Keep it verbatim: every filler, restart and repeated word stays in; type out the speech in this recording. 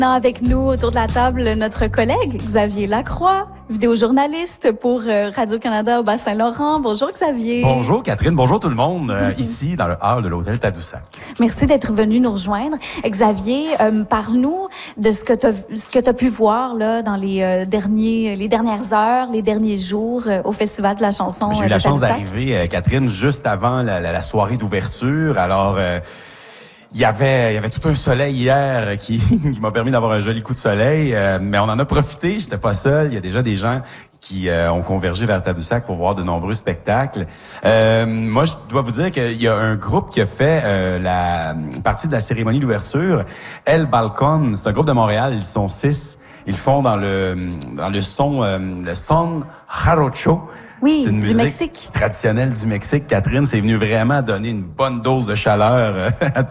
Avec nous autour de la table, notre collègue Xavier Lacroix, vidéojournaliste pour Radio-Canada au Bas-Saint-Laurent. Bonjour Xavier. Bonjour Catherine, bonjour tout le monde, euh, ici dans le hall de l'hôtel Tadoussac. Merci d'être venu nous rejoindre. Xavier, euh, parle-nous de ce que tu as ce que tu as pu voir là dans les euh, derniers les dernières heures, les derniers jours euh, au Festival de la chanson. J'ai eu euh, la de chance Tadoussac. d'arriver, euh, Catherine, juste avant la, la, la soirée d'ouverture. Alors euh, Il y avait, il y avait tout un soleil hier qui, qui m'a permis d'avoir un joli coup de soleil, euh, mais on en a profité. J'étais pas seul. Il y a déjà des gens qui euh, ont convergé vers Tadoussac pour voir de nombreux spectacles. Euh, moi, je dois vous dire qu'il y a un groupe qui a fait euh, la partie de la cérémonie d'ouverture. El Balcón, c'est un groupe de Montréal. Ils sont six. Ils font dans le dans le son euh, le son jarocho. Oui, c'est une du musique Mexique. traditionnelle du Mexique. Catherine, c'est venu vraiment donner une bonne dose de chaleur euh, à